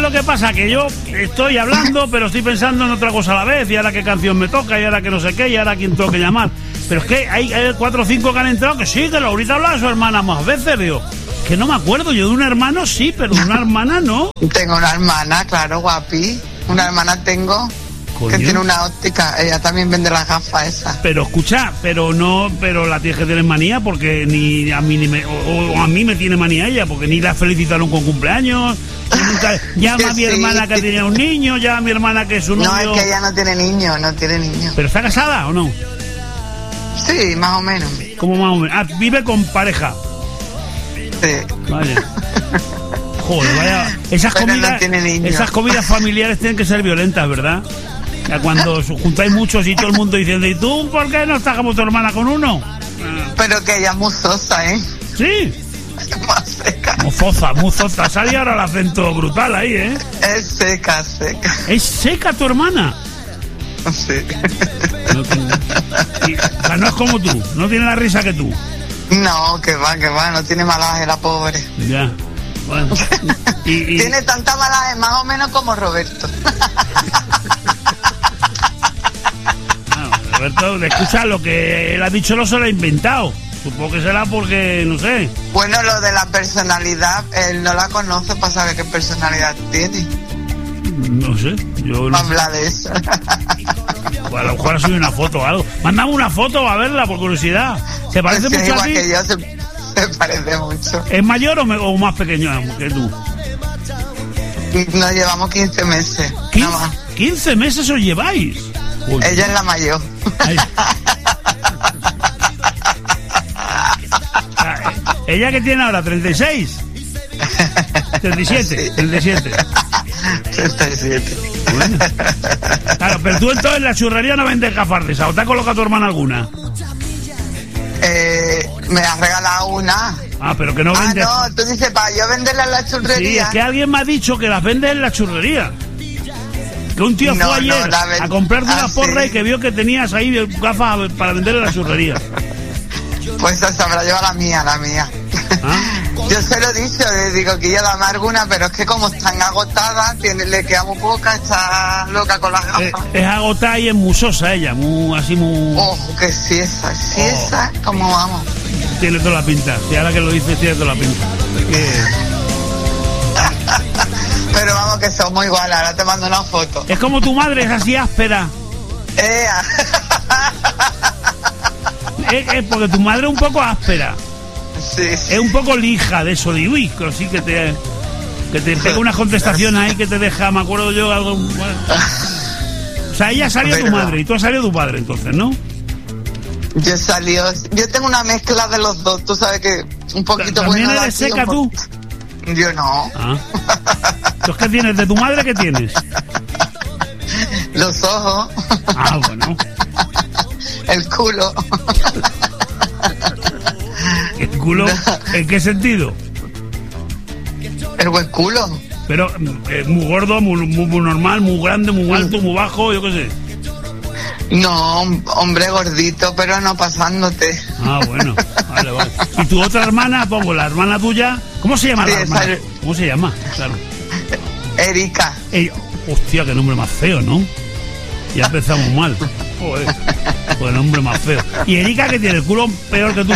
lo que pasa? Que yo estoy hablando, pero estoy pensando en otra cosa a la vez, y ahora qué canción me toca, y ahora que no sé qué, y ahora quién tengo que llamar. Pero es que hay 4 o 5 que han entrado que sí, que Laurita habla de su hermana más veces, digo. Que no me acuerdo, yo de un hermano sí, pero de una hermana no. Tengo una hermana, claro, guapi. Una hermana tengo. Coño. Que tiene una óptica, ella también vende las gafas esas. Pero escucha, pero la tienes que tener manía, porque ni a mí ni me, o a mí me tiene manía ella, porque ni la felicitaron con cumpleaños. Llama a mi hermana que tenía un niño, llama a mi hermana que es su novio. No, es que ella no tiene niño. ¿Pero está casada o no? Sí, más o menos. ¿Cómo más o menos? Ah, vive con pareja. Sí. Vale. Joder, vaya. Esas comidas familiares tienen que ser violentas, ¿verdad? Cuando os juntáis muchos y todo el mundo diciendo, ¿y tú por qué no estás como tu hermana con uno? Pero que ella es muy sosa, ¿eh? Sí. Más seca. Muy zoza. Sale ahora el acento brutal ahí, ¿eh? Es seca. ¿Es seca tu hermana? Sí. O sea, no es como tú, no tiene la risa que tú. No, que va, no tiene malaje la pobre. Ya, bueno. Tiene tanta malaje más o menos como Roberto. Roberto, escucha, lo que él ha dicho no se lo ha inventado. Supongo que será porque, no sé. Bueno, lo de la personalidad, él no la conoce para saber qué personalidad tiene. No sé, yo no habla de eso. Bueno, a lo mejor ha subido una foto o algo. Mándame una foto a verla, por curiosidad. ¿Se parece mucho a ti? Que yo, se parece mucho. ¿Es mayor o más pequeño que tú? Nos llevamos 15 meses. 15 meses os lleváis. Uy. Ella es la mayor. ¿Ella que tiene ahora? ¿36? 37. Sí. 37. 37. Bueno. Claro, pero tú entonces en la churrería no vendes gafas de esa. ¿O te ha colocado tu hermana alguna? Me has regalado una. Ah, pero que no vendes. Ah, no, tú dices, para yo venderla en la churrería. Sí, es que alguien me ha dicho que las vendes en la churrería. Que un tío fue ayer a comprarte una porra, sí. Y que vio que tenías ahí gafas para vender en la churrería. Pues esa me la lleva la mía. ¿Ah? Yo se lo he dicho, le digo que yo dame alguna, pero es que como están agotadas, le queda muy poca, está loca con las gafas. Es agotada y es musosa ella, así muy... Ojo, que si esa, ¿cómo vamos? Tiene toda la pinta, y ahora que lo dices tiene toda la pinta. Pero vamos, que somos iguales, ahora te mando una foto. Es como tu madre, es así áspera. Porque tu madre es un poco áspera. Sí. Es un poco lija de eso, de uy, así que te pega una contestación ahí que te deja, me acuerdo yo, algo... Bueno. O sea, ella salió tu madre y tú has salido tu padre, entonces, ¿no? Yo tengo una mezcla de los dos, tú sabes que un poquito bueno. ¿También eres seca tú? Yo no. Ah. ¿Entonces qué tienes? ¿De tu madre qué tienes? Los ojos. Ah, bueno. El culo. ¿El culo? ¿En qué sentido? El buen culo. Pero muy gordo, muy normal, muy grande, muy alto, muy bajo, yo qué sé. No, hombre gordito, pero no pasándote. Ah, bueno, vale. ¿Y tu otra hermana, la hermana tuya? ¿Cómo se llama la hermana? ¿Cómo se llama? Claro. Erika. Hostia, qué nombre más feo, ¿no? Ya empezamos mal. Joder, pues nombre más feo. ¿Y Erika que tiene el culo peor que tú?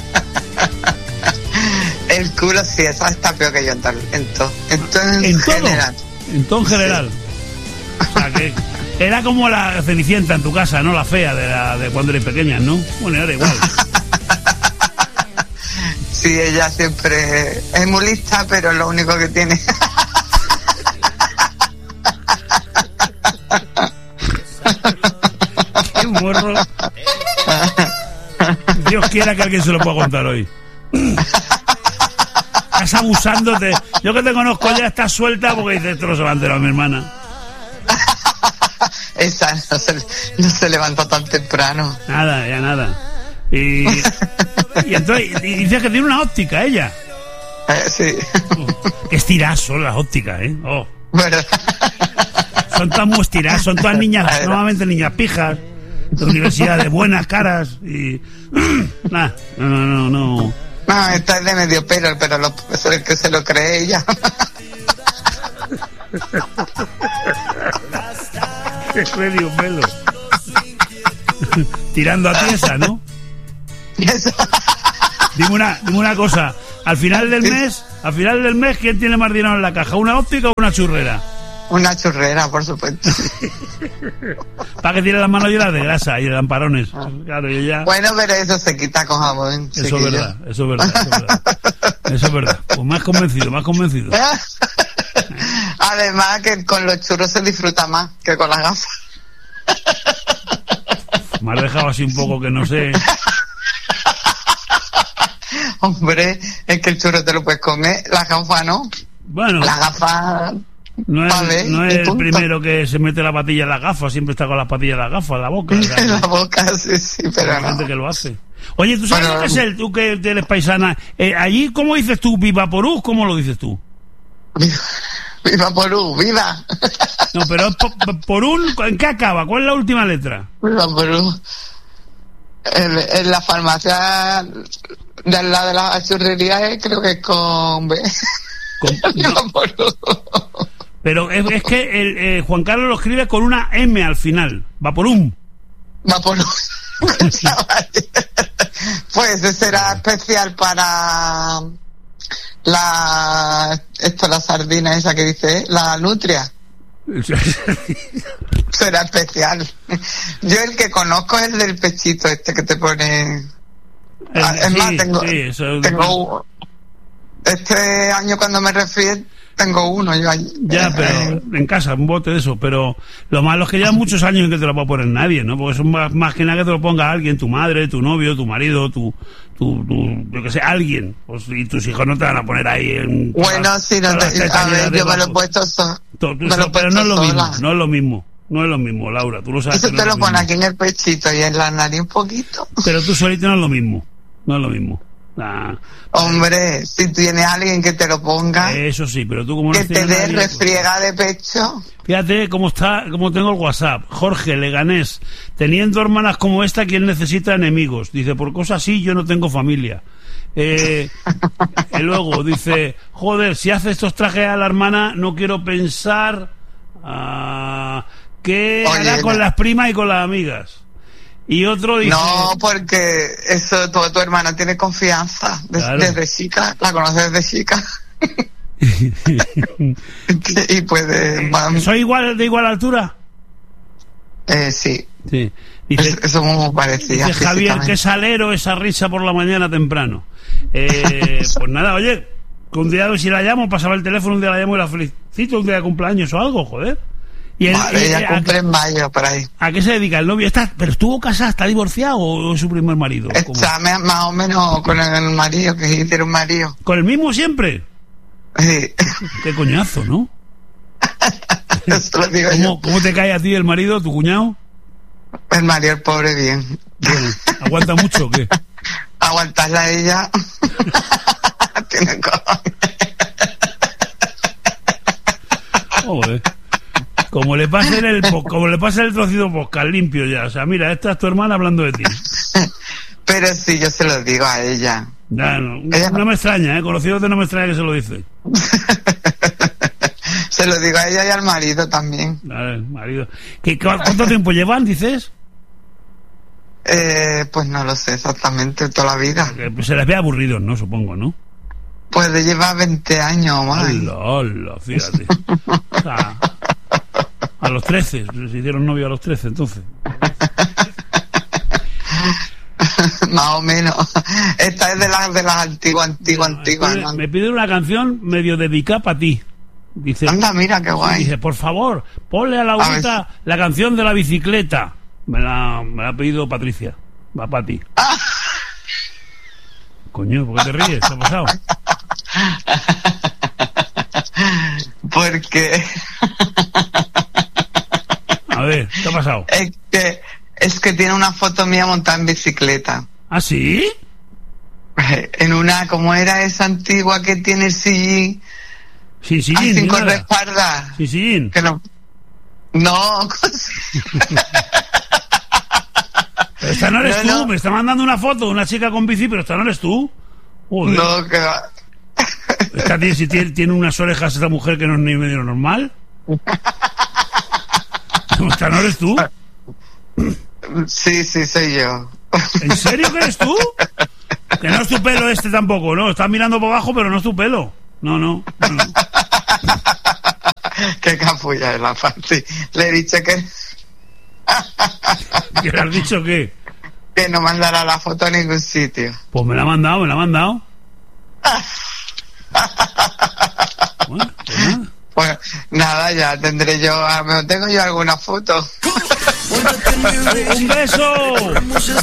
El culo sí, esa está peor que yo en todo general. En todo en general. Sí. O sea, que era como la Cenicienta en tu casa, ¿no? La fea de cuando eres pequeña, ¿no? Bueno, era igual. Sí, ella siempre es muy lista, pero es lo único que tiene. Qué morro. Dios quiera que alguien se lo pueda contar hoy. Estás abusándote. Yo que te conozco ya estás suelta porque dices, esto no se va a enterar mi hermana. Esa no se levantó tan temprano. Nada, ya nada. Y entonces dices que tiene una óptica ella. Sí. Qué estiradas son las ópticas, ¿eh? Oh. Bueno. Son tan muy estiradas, son todas niñas, normalmente niñas pijas, de universidad, de buenas caras y... Nah, no. No, esta es de medio pelo, pero que se lo cree ella. Es medio pelo. Tirando a tiesa, ¿no? Dime una cosa. Al final del mes, ¿quién tiene más dinero en la caja? ¿Una óptica o una churrera? Una churrera, por supuesto. Para que tiene las manos llenas de grasa y de lamparones. Claro, yo ya... Bueno, pero eso se quita con jabón. Eso es verdad. Eso es verdad. Pues más convencido. Además que con los churros se disfruta más que con las gafas. Me has dejado así un poco que no sé... Hombre, es que el churro te lo puedes comer, la gafa no. Bueno, la gafa no es el primero que se mete la patilla en la gafa, siempre está con las patillas en la gafa, en la boca. En la boca, sí, pero hay no. gente que lo hace. Oye, ¿tú sabes lo que es él? Tú que eres paisana. Allí, ¿cómo dices tú? ¿Viva Porú? ¿Cómo lo dices tú? Viva Porú, viva. No, pero Porú, ¿en qué acaba? ¿Cuál es la última letra? Viva Porú. En la farmacia de al lado de la churrería creo que es con B. No. Pero es que Juan Carlos lo escribe con una M al final. Vaporum. Pues ese será especial para la sardina esa que dice, la nutria. Será especial. Yo el que conozco es el del pechito este que te pone. Es más, tengo este año cuando me refiero tengo uno yo allí. Ya, pero en casa, un bote de eso. Pero lo malo es que llevan muchos años en que te lo va a poner nadie, ¿no? Porque son más que nada que te lo ponga alguien, tu madre, tu novio, tu marido, tu yo que sé, alguien. Pues, y tus hijos no te van a poner ahí en... Bueno, sí, no te, a ver, yo me lo he puesto pero no es lo mismo, no es lo mismo, Laura, tú lo sabes. Eso te lo pones aquí en el pechito y en la nariz un poquito. Pero tú solito no es lo mismo. Hombre, si tienes a alguien que te lo ponga. Eso sí, pero tú como no te dé refriega de pecho. Fíjate cómo tengo el WhatsApp. Jorge, Leganés. Teniendo hermanas como esta, ¿quién necesita enemigos? Dice, por cosas así yo no tengo familia. Y luego dice, joder, si hace estos trajes a la hermana, no quiero pensar qué hará con las primas y con las amigas. Y otro dice... No, porque eso, tu hermana tiene confianza desde chica, la conoces desde chica. Y puede... ¿Soy de igual altura? Sí. Dice, eso muy parecía. Dice Javier, qué salero esa risa por la mañana temprano. Pues nada, oye, un día si la llamo, pasaba el teléfono, un día la llamo y la felicito, un día de cumpleaños o algo, joder. Ella cumple en mayo, por ahí. ¿A qué se dedica el novio? ¿Pero estuvo casada, está divorciado o es su primer marido? Está más o menos con el marido, que sí tiene un marido. ¿Con el mismo siempre? Sí. Qué coñazo, ¿no? Eso lo digo yo. ¿Cómo te cae a ti el marido, tu cuñado? El marido, el pobre, bien. ¿Aguanta mucho o qué? Aguantarla a ella. Tiene cojones. Joder. Como le pase el trocito podcast limpio ya. O sea, mira, esta es tu hermana hablando de ti. Pero sí, yo se lo digo a ella. No me extraña, conociéndote no me extraña que se lo dice. Se lo digo a ella y al marido también. El marido. ¿Cuánto tiempo llevan, dices? Pues no lo sé exactamente, toda la vida. Pues se les ve aburridos, ¿no? Supongo, ¿no? Pues de llevar 20 años o más. Hola, fíjate. O sea, a los 13, se hicieron novio a los 13, entonces. Más o menos. Esta es de las antiguas. ¿No? Me pide una canción medio dedicada para ti. Dice, anda, mira qué guay. Dice, por favor, ponle a Laurita la canción de la bicicleta. Me la ha pedido Patricia. Va para ti. Coño, ¿por qué te ríes? ¿Qué ha pasado? Porque... A ver, ¿qué ha pasado? Es que tiene una foto mía montada en bicicleta. ¿Ah, sí? En una, como era esa antigua que tiene el sillín. Sin sillín, así con respalda. Sin sillín. Que no. Pero esta no eres tú. No. Me está mandando una foto de una chica con bici, pero esta no eres tú. Joder. No, que va. Tiene unas orejas esta mujer que no es ni medio normal. ¿Esta no eres tú? Sí, soy yo. ¿En serio que eres tú? Que no es tu pelo este tampoco, ¿no? Estás mirando por abajo, pero no es tu pelo. No. Qué capulla es la parte. Le he dicho que... ¿Qué le has dicho qué? Que no mandará la foto a ningún sitio. Pues me la ha mandado. Bueno, pues nada, ya tendré yo... tengo yo alguna foto. ¡Un beso!